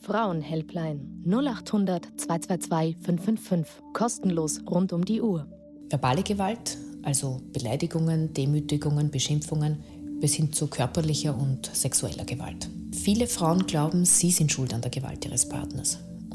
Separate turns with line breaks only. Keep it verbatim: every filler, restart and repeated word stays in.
Frauenhelpline null acht hundert zwei zwei zwei fünf fünf fünf. Kostenlos rund um die Uhr.
Verbale Gewalt, also Beleidigungen, Demütigungen, Beschimpfungen, bis hin zu körperlicher und sexueller Gewalt. Viele Frauen glauben, sie sind schuld an der Gewalt ihres Partners.